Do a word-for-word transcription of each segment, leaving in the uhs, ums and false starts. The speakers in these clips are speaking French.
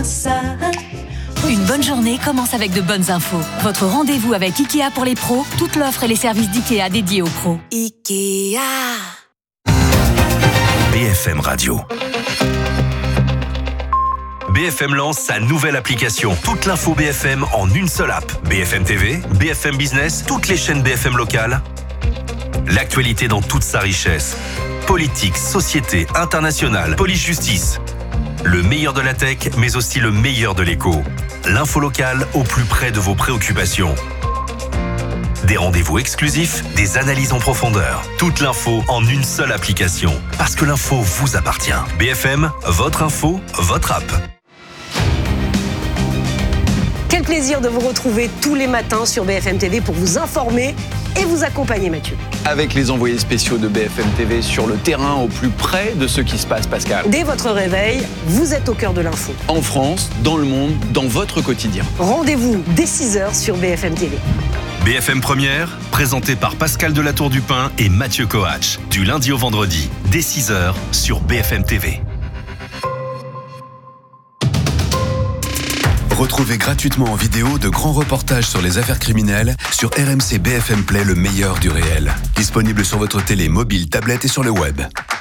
ça. Une bonne journée commence avec de bonnes infos. Votre rendez-vous avec Ikea pour les pros, toute l'offre et les services d'Ikea dédiés aux pros. Ikea. B F M Radio. B F M lance sa nouvelle application. Toute l'info B F M en une seule app. B F M T V, B F M Business, toutes les chaînes B F M locales. L'actualité dans toute sa richesse. Politique, société, internationale, police-justice. Le meilleur de la tech, mais aussi le meilleur de l'écho. L'info locale au plus près de vos préoccupations. Des rendez-vous exclusifs, des analyses en profondeur. Toute l'info en une seule application. Parce que l'info vous appartient. B F M, votre info, votre app. Quel plaisir de vous retrouver tous les matins sur B F M T V pour vous informer et vous accompagner, Mathieu. Avec les envoyés spéciaux de B F M T V sur le terrain au plus près de ce qui se passe, Pascal. Dès votre réveil, vous êtes au cœur de l'info. En France, dans le monde, dans votre quotidien. Rendez-vous dès six heures sur B F M T V. B F M Première, présenté par Pascal Delatour-Dupin et Mathieu Coach. Du lundi au vendredi, dès six heures sur B F M T V. Retrouvez gratuitement en vidéo de grands reportages sur les affaires criminelles sur R M C B F M Play, le meilleur du réel. Disponible sur votre télé, mobile, tablette et sur le web.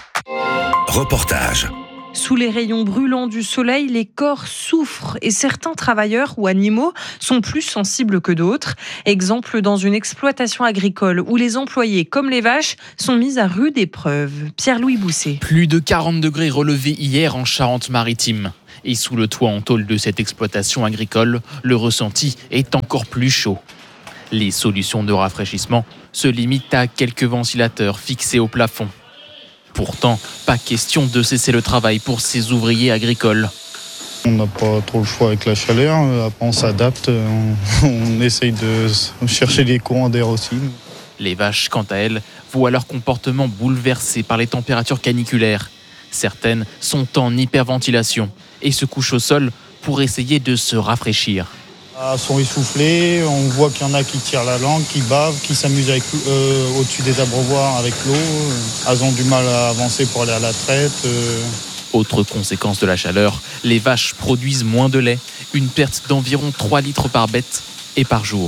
Reportage. Sous les rayons brûlants du soleil, les corps souffrent et certains travailleurs ou animaux sont plus sensibles que d'autres. Exemple dans une exploitation agricole où les employés, comme les vaches, sont mis à rude épreuve. Pierre-Louis Bousset. Plus de quarante degrés relevés hier en Charente-Maritime. Et sous le toit en tôle de cette exploitation agricole, le ressenti est encore plus chaud. Les solutions de rafraîchissement se limitent à quelques ventilateurs fixés au plafond. Pourtant, pas question de cesser le travail pour ces ouvriers agricoles. On n'a pas trop le choix avec la chaleur, après on s'adapte, on, on essaye de chercher des courants d'air aussi. Les vaches, quant à elles, voient leur comportement bouleversé par les températures caniculaires. Certaines sont en hyperventilation et se couchent au sol pour essayer de se rafraîchir. Elles sont essoufflées, on voit qu'il y en a qui tirent la langue, qui bavent, qui s'amusent avec, euh, au-dessus des abreuvoirs avec l'eau. Elles ont du mal à avancer pour aller à la traite. Euh. Autre conséquence de la chaleur, les vaches produisent moins de lait, une perte d'environ trois litres par bête et par jour.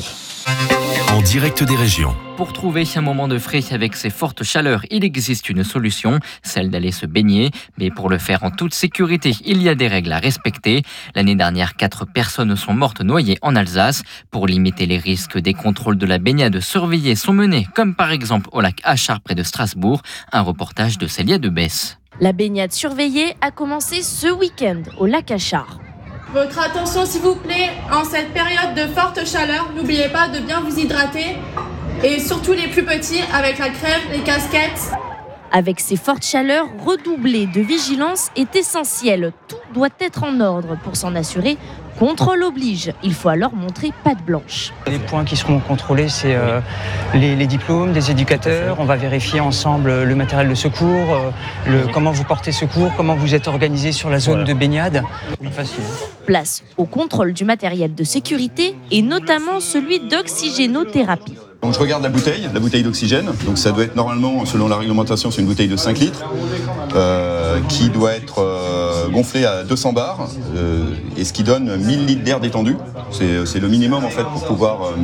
En direct des régions. Pour trouver un moment de frais avec ces fortes chaleurs, il existe une solution, celle d'aller se baigner. Mais pour le faire en toute sécurité, il y a des règles à respecter. L'année dernière, quatre personnes sont mortes noyées en Alsace. Pour limiter les risques, des contrôles de la baignade surveillés sont menés, comme par exemple au lac Achard près de Strasbourg. Un reportage de Célia Debesse. La baignade surveillée a commencé ce week-end au lac Achard. Votre attention s'il vous plaît, en cette période de forte chaleur, n'oubliez pas de bien vous hydrater et surtout les plus petits avec la crème, les casquettes. Avec ces fortes chaleurs, redoubler de vigilance est essentiel. Tout doit être en ordre pour s'en assurer. Contrôle oblige, il faut alors montrer patte blanche. Les points qui seront contrôlés, c'est euh, les, les diplômes des éducateurs. On va vérifier ensemble le matériel de secours, euh, le, comment vous portez secours, comment vous êtes organisé sur la zone de baignade. Facile. Place au contrôle du matériel de sécurité et notamment celui d'oxygénothérapie. Donc je regarde la bouteille, la bouteille d'oxygène. Donc ça doit être normalement, selon la réglementation, c'est une bouteille de cinq litres euh, qui doit être euh, gonflée à deux cents bars euh, et ce qui donne mille litres d'air détendu. C'est, c'est le minimum en fait pour pouvoir euh,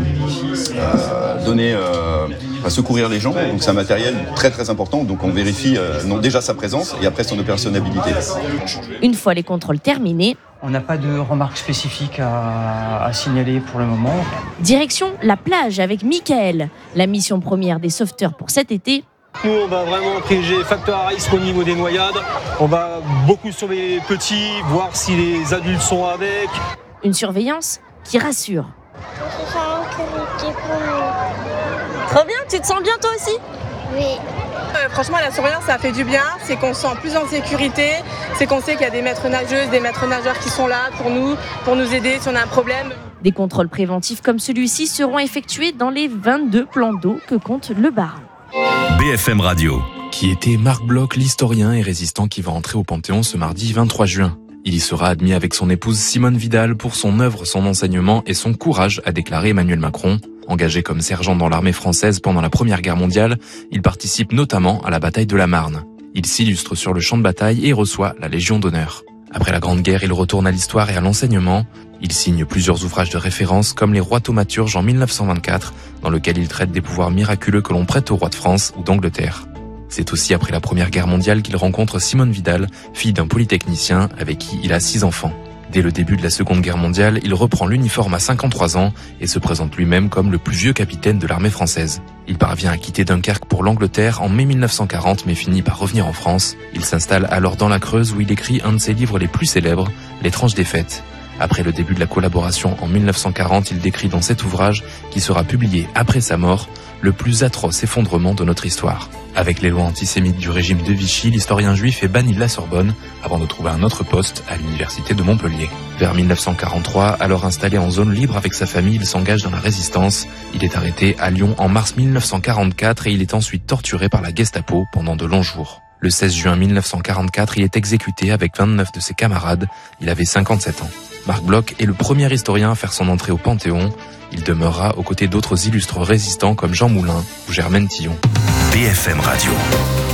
euh, donner, euh, enfin, secourir les gens. Donc c'est un matériel très très important. Donc on vérifie euh, non, déjà sa présence et après son opérationnalité. Une fois les contrôles terminés, on n'a pas de remarques spécifiques à, à signaler pour le moment. Direction la plage avec Michael, la mission première des sauveteurs pour cet été. Nous, on va vraiment privilégier facteur à risque au niveau des noyades. On va beaucoup surveiller les petits, voir si les adultes sont avec. Une surveillance qui rassure. Trop bien, tu te sens bien toi aussi ? Oui. Euh, franchement, la surveillance, ça fait du bien. C'est qu'on se sent plus en sécurité. C'est qu'on sait qu'il y a des maîtres nageuses, des maîtres nageurs qui sont là pour nous, pour nous aider si on a un problème. Des contrôles préventifs comme celui-ci seront effectués dans les vingt-deux plans d'eau que compte le Bas-Rhin. B F M Radio. Qui était Marc Bloch, l'historien et résistant qui va entrer au Panthéon ce mardi vingt-trois juin. Il y sera admis avec son épouse Simone Vidal pour son œuvre, son enseignement et son courage, a déclaré Emmanuel Macron. Engagé comme sergent dans l'armée française pendant la Première Guerre mondiale, il participe notamment à la bataille de la Marne. Il s'illustre sur le champ de bataille et reçoit la Légion d'honneur. Après la Grande Guerre, il retourne à l'histoire et à l'enseignement. Il signe plusieurs ouvrages de référence comme Les Rois thaumaturges en mille neuf cent vingt-quatre, dans lequel il traite des pouvoirs miraculeux que l'on prête aux rois de France ou d'Angleterre. C'est aussi après la Première Guerre mondiale qu'il rencontre Simone Vidal, fille d'un polytechnicien avec qui il a six enfants. Dès le début de la Seconde Guerre mondiale, il reprend l'uniforme à cinquante-trois ans et se présente lui-même comme le plus vieux capitaine de l'armée française. Il parvient à quitter Dunkerque pour l'Angleterre en mai mille neuf cent quarante mais finit par revenir en France. Il s'installe alors dans la Creuse où il écrit un de ses livres les plus célèbres, L'étrange défaite. Après le début de la collaboration en mille neuf cent quarante, il décrit dans cet ouvrage, qui sera publié après sa mort, le plus atroce effondrement de notre histoire. Avec les lois antisémites du régime de Vichy, l'historien juif est banni de la Sorbonne avant de trouver un autre poste à l'université de Montpellier. Vers mille neuf cent quarante-trois, alors installé en zone libre avec sa famille, il s'engage dans la résistance. Il est arrêté à Lyon en mars mille neuf cent quarante-quatre et il est ensuite torturé par la Gestapo pendant de longs jours. Le seize juin mille neuf cent quarante-quatre, il est exécuté avec vingt-neuf de ses camarades. Il avait cinquante-sept ans. Marc Bloch est le premier historien à faire son entrée au Panthéon. Il demeurera aux côtés d'autres illustres résistants comme Jean Moulin ou Germaine Tillon. B F M Radio.